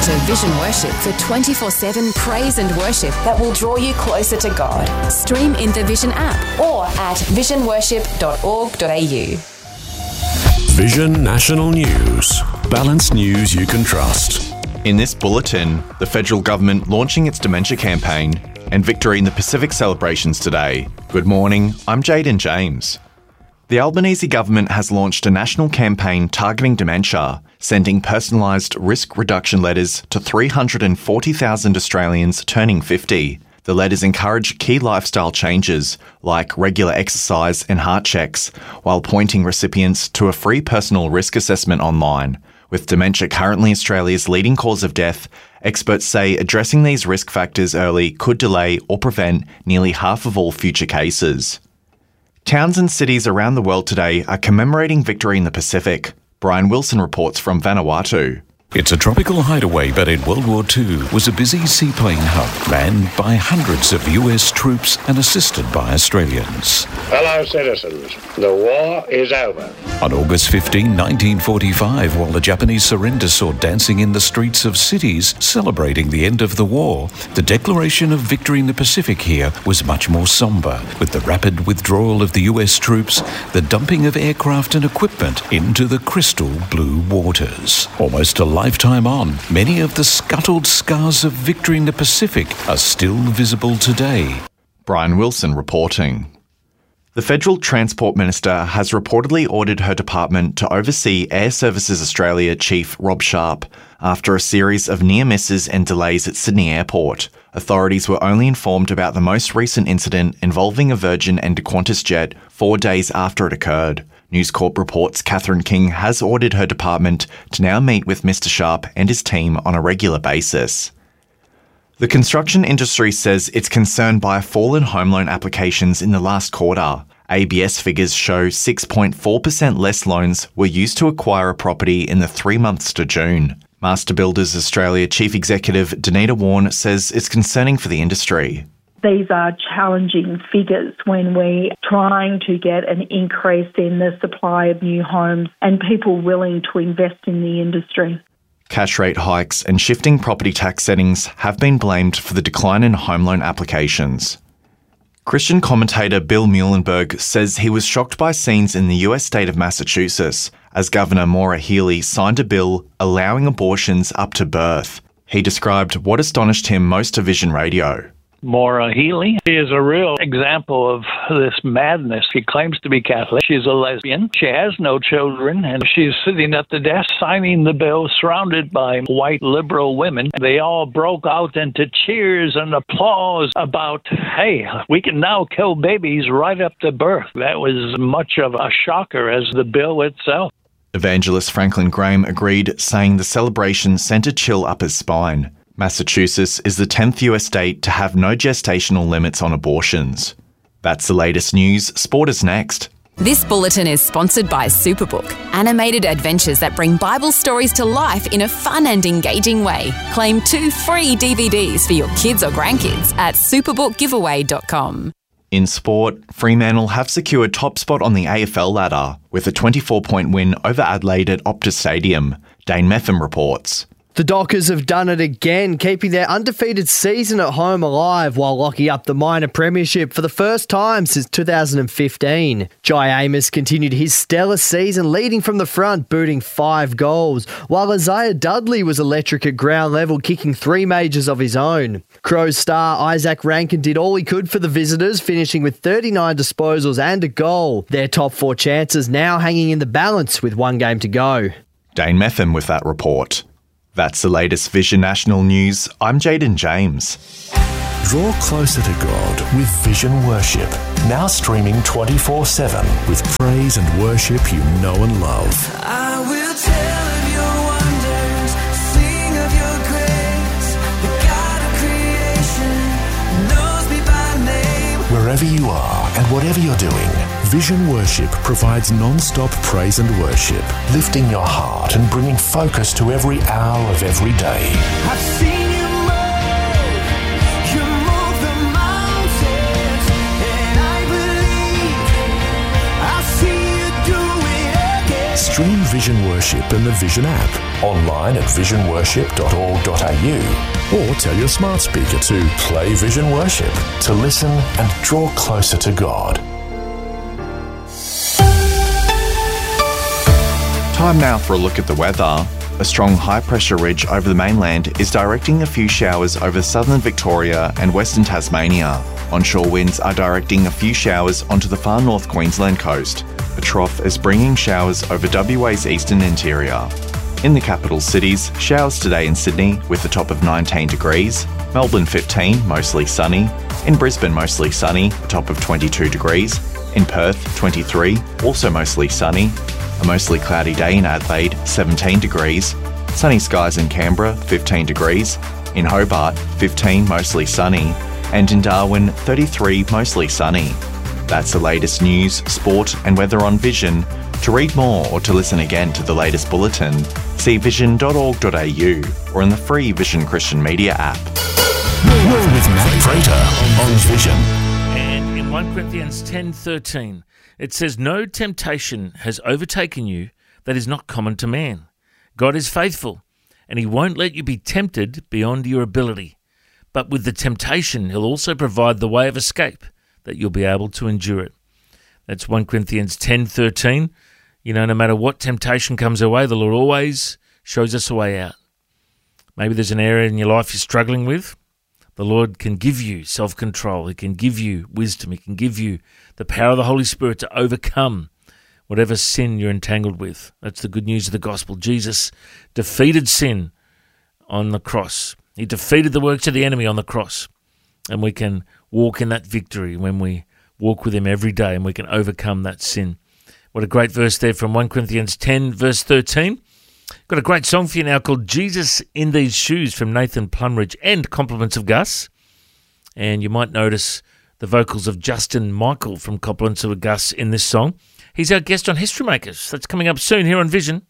to Vision Worship for 24/7 praise and worship that will draw you closer to God. Stream in the Vision app or at visionworship.org.au. Vision National News. Balanced news you can trust. In this bulletin, the federal government launching its dementia campaign and Victory in the Pacific celebrations today. Good morning, I'm Jaden James. The Albanese government has launched a national campaign targeting dementia, sending personalised risk reduction letters to 340,000 Australians turning 50. The letters encourage key lifestyle changes like regular exercise and heart checks, while pointing recipients to a free personal risk assessment online. With dementia currently Australia's leading cause of death, experts say addressing these risk factors early could delay or prevent nearly half of all future cases. Towns and cities around the world today are commemorating victory in the Pacific. Brian Wilson reports from Vanuatu. It's a tropical hideaway, but in World War II was a busy seaplane hub manned by hundreds of US troops and assisted by Australians. Fellow citizens, the war is over. On August 15, 1945, while the Japanese surrender saw dancing in the streets of cities celebrating the end of the war, the declaration of victory in the Pacific here was much more sombre, with the rapid withdrawal of the US troops, the dumping of aircraft and equipment into the crystal blue waters. Almost a lifetime on, many of the scuttled scars of victory in the Pacific are still visible today. Brian Wilson reporting. The Federal Transport Minister has reportedly ordered her department to oversee Air Services Australia Chief Rob Sharp after a series of near misses and delays at Sydney Airport. Authorities were only informed about the most recent incident involving a Virgin and Qantas jet 4 days after it occurred. News Corp reports Catherine King has ordered her department to now meet with Mr. Sharp and his team on a regular basis. The construction industry says it's concerned by a fall in home loan applications in the last quarter. ABS figures show 6.4% less loans were used to acquire a property in the 3 months to June. Master Builders Australia Chief Executive Danita Warren says it's concerning for the industry. These are challenging figures when we're trying to get an increase in the supply of new homes and people willing to invest in the industry. Cash rate hikes and shifting property tax settings have been blamed for the decline in home loan applications. Christian commentator Bill Muhlenberg says he was shocked by scenes in the US state of Massachusetts as Governor Maura Healey signed a bill allowing abortions up to birth. He described what astonished him most to Vision Radio. Maura Healey is a real example of this madness. She claims to be Catholic. She's a lesbian. She has no children, and she's sitting at the desk signing the bill surrounded by white liberal women. They all broke out into cheers and applause about, hey, we can now kill babies right up to birth. That was much of a shocker as the bill itself. Evangelist Franklin Graham agreed, saying the celebration sent a chill up his spine. Massachusetts is the 10th US state to have no gestational limits on abortions. That's the latest news. Sport is next. This bulletin is sponsored by Superbook, animated adventures that bring Bible stories to life in a fun and engaging way. Claim 2 free DVDs for your kids or grandkids at superbookgiveaway.com. In sport, Fremantle have secured top spot on the AFL ladder with a 24-point win over Adelaide at Optus Stadium. Dane Metham reports. The Dockers have done it again, keeping their undefeated season at home alive while locking up the minor premiership for the first time since 2015. Jai Amos continued his stellar season, leading from the front, booting 5 goals, while Isaiah Dudley was electric at ground level, kicking 3 majors of his own. Crows star Isaac Rankin did all he could for the visitors, finishing with 39 disposals and a goal. Their top 4 chances now hanging in the balance with 1 game to go. Dane Metham with that report. That's the latest Vision National News. I'm Jaden James. Draw closer to God with Vision Worship. Now streaming 24/7 with praise and worship you know and love. I will tell of your wonders, sing of your grace. The God of creation knows me by name. Wherever you are and whatever you're doing, Vision Worship provides non-stop praise and worship, lifting your heart and bringing focus to every hour of every day. I've seen you move the mountains, and I believe I'll see you do it again. Stream Vision Worship and the Vision app online at visionworship.org.au or tell your smart speaker to play Vision Worship to listen and draw closer to God. Time now for a look at the weather. A strong high-pressure ridge over the mainland is directing a few showers over southern Victoria and western Tasmania. Onshore winds are directing a few showers onto the far north Queensland coast. A trough is bringing showers over WA's eastern interior. In the capital cities, showers today in Sydney with a top of 19 degrees, Melbourne 15, mostly sunny, in Brisbane mostly sunny, a top of 22 degrees, in Perth 23, also mostly sunny, a mostly cloudy day in Adelaide, 17 degrees. Sunny skies in Canberra, 15 degrees. In Hobart, 15, mostly sunny. And in Darwin, 33, mostly sunny. That's the latest news, sport and weather on Vision. To read more or to listen again to the latest bulletin, see vision.org.au or in the free Vision Christian Media app. More with Matt Prater on Vision. And in 1 Corinthians 10:13, it says, "No temptation has overtaken you that is not common to man. God is faithful, and he won't let you be tempted beyond your ability. But with the temptation, he'll also provide the way of escape, that you'll be able to endure it." That's 1 Corinthians 10:13. You know, no matter what temptation comes our way, the Lord always shows us a way out. Maybe there's an area in your life you're struggling with. The Lord can give you self-control. He can give you wisdom. He can give you the power of the Holy Spirit to overcome whatever sin you're entangled with. That's the good news of the gospel. Jesus defeated sin on the cross. He defeated the works of the enemy on the cross. And we can walk in that victory when we walk with him every day, and we can overcome that sin. What a great verse there from 1 Corinthians 10, verse 13. Got a great song for you now called Jesus in These Shoes from Nathan Plumridge and Compliments of Gus. And you might notice the vocals of Justin Michael from Compliments of Gus in this song. He's our guest on History Makers. That's coming up soon here on Vision.